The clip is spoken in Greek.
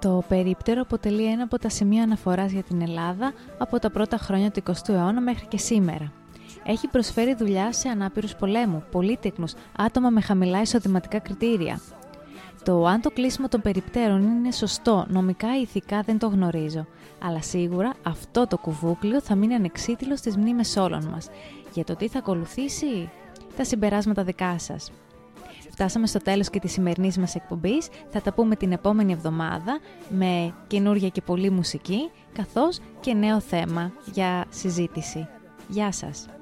Το περίπτερο αποτελεί ένα από τα σημεία αναφοράς για την Ελλάδα από τα πρώτα χρόνια του 20ου αιώνα μέχρι και σήμερα. Έχει προσφέρει δουλειά σε ανάπηρους πολέμου, πολίτεκνους, άτομα με χαμηλά εισοδηματικά κριτήρια. Το αν το κλείσιμο των περιπτέρων είναι σωστό, νομικά ή ηθικά δεν το γνωρίζω. Αλλά σίγουρα αυτό το κουβούκλιο θα μείνει ανεξίτηλο στις μνήμες όλων μας. Για το τι θα ακολουθήσει, τα συμπεράσματα δικά σας. Φτάσαμε στο τέλος και της σημερινής μας εκπομπής. Θα τα πούμε την επόμενη εβδομάδα με καινούργια και πολλή μουσική, καθώς και νέο θέμα για συζήτηση. Γεια σας!